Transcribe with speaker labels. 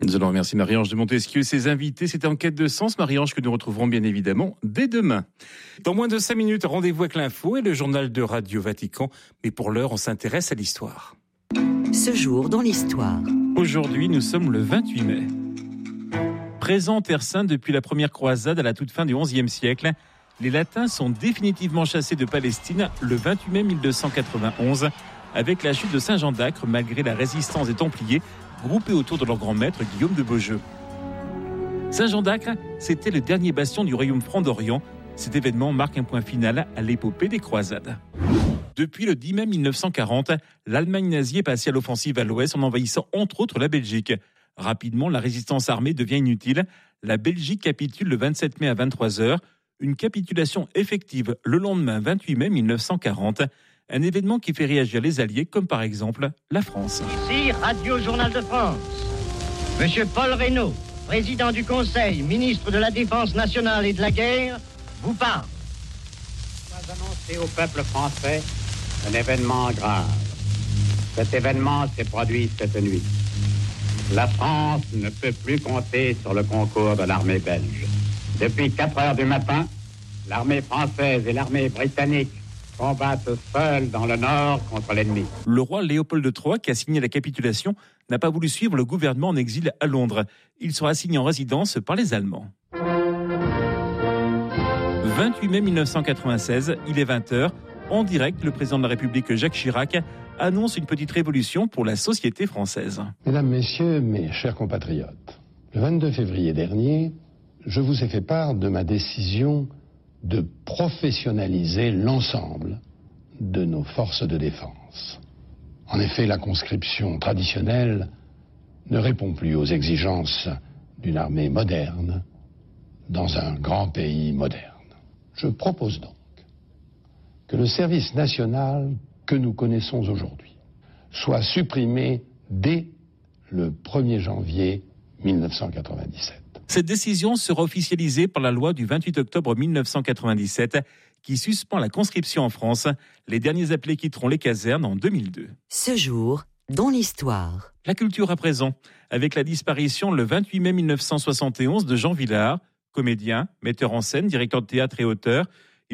Speaker 1: Nous allons remercier Marie-Ange de Montesquieu et ses invités. C'était En quête de sens, Marie-Ange, que nous retrouverons bien évidemment dès demain. Dans moins de 5 minutes, rendez-vous avec l'info et le journal de Radio Vatican. Mais pour l'heure, on s'intéresse à l'histoire.
Speaker 2: Ce jour dans l'histoire.
Speaker 1: Aujourd'hui, nous sommes le 28 mai. Présents en Terre Sainte depuis la première croisade à la toute fin du XIe siècle, les Latins sont définitivement chassés de Palestine le 28 mai 1291 avec la chute de Saint-Jean d'Acre malgré la résistance des Templiers groupés autour de leur grand maître Guillaume de Beaujeu. Saint-Jean d'Acre, c'était le dernier bastion du royaume franc d'Orient. Cet événement marque un point final à l'épopée des croisades. Depuis le 10 mai 1940, l'Allemagne nazie est passée à l'offensive à l'ouest en envahissant entre autres la Belgique. Rapidement, la résistance armée devient inutile. La Belgique capitule le 27 mai à 23h. Une capitulation effective le lendemain 28 mai 1940. Un événement qui fait réagir les Alliés, comme par exemple la France.
Speaker 3: Ici, Radio Journal de France. Monsieur Paul Reynaud, président du Conseil, ministre de la Défense nationale et de la guerre, vous parle.
Speaker 4: Je dois annoncer au peuple français un événement grave. Cet événement s'est produit cette nuit. La France ne peut plus compter sur le concours de l'armée belge. Depuis 4 heures du matin, l'armée française et l'armée britannique combattent seuls dans le nord contre l'ennemi.
Speaker 1: Le roi Léopold III, qui a signé la capitulation, n'a pas voulu suivre le gouvernement en exil à Londres. Il sera assigné en résidence par les Allemands. 28 mai 1996, il est 20h. En direct, le président de la République, Jacques Chirac, annonce une petite révolution pour la société française.
Speaker 5: Mesdames, Messieurs, mes chers compatriotes, le 22 février dernier, je vous ai fait part de ma décision de professionnaliser l'ensemble de nos forces de défense. En effet, la conscription traditionnelle ne répond plus aux exigences d'une armée moderne dans un grand pays moderne. Je propose donc que le service national que nous connaissons aujourd'hui soit supprimé dès le 1er janvier 1997.
Speaker 1: Cette décision sera officialisée par la loi du 28 octobre 1997 qui suspend la conscription en France. Les derniers appelés quitteront les casernes en 2002.
Speaker 2: Ce jour dans l'histoire.
Speaker 1: La culture à présent, avec la disparition le 28 mai 1971 de Jean Vilar, comédien, metteur en scène, directeur de théâtre et auteur.